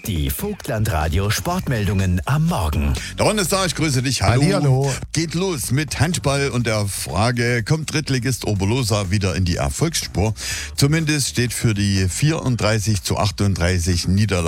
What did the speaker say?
Die Vogtlandradio Sportmeldungen am Morgen. Der Ron ist da, ich grüße dich. Hallo. Hallihallo. Geht los mit Handball und der Frage, kommt Drittligist Oberlosa wieder in die Erfolgsspur? Zumindest steht für die 34:38 Niederlage